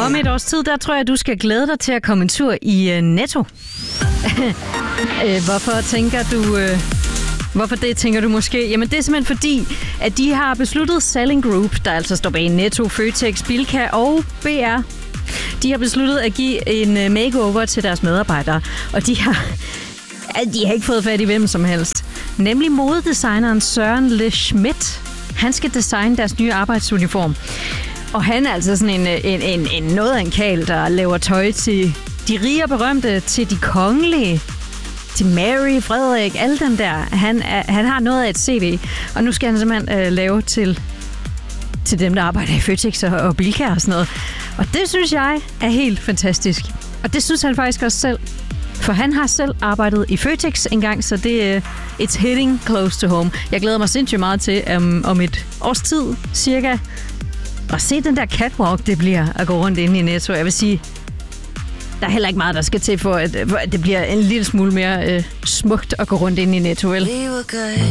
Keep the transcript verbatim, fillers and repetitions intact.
Om et års tid, der tror jeg, du skal glæde dig til at komme en tur i uh, Netto. Hvorfor tænker du... Uh, hvorfor det, tænker du måske? Jamen, det er simpelthen fordi, at de har besluttet Salling Group, der altså står bag Netto, Føtex, Bilka og B R. De har besluttet at give en makeover til deres medarbejdere, og de har... De har ikke fået fat i hvem som helst. Nemlig modedesigneren Søren Le Schmidt. Han skal designe deres nye arbejdsuniform. Og han er altså sådan en, en, en, en noget af en karl, der laver tøj til de rige og berømte, til de kongelige, til Mary, Frederik, alle dem der. Han, er, han har noget af et C V, og nu skal han simpelthen øh, lave til, til dem, der arbejder i Føtex og, og Bilka og sådan noget. Og det synes jeg er helt fantastisk. Og det synes han faktisk også selv. For han har selv arbejdet i Føtex engang, så det er uh, it's hitting close to home. Jeg glæder mig sindssygt meget til um, om et års tid cirka at se den der catwalk, det bliver at gå rundt inde i Netto. Jeg vil sige, der er heller ikke meget, der skal til for, at, at det bliver en lille smule mere uh, smukt at gå rundt inde i Netto, vel?